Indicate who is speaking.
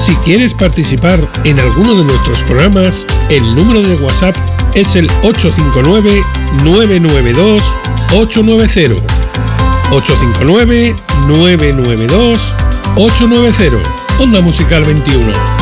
Speaker 1: Si quieres participar en alguno de nuestros programas, el número de WhatsApp es el 859-992-890. 859-992-890. Onda Musical 21.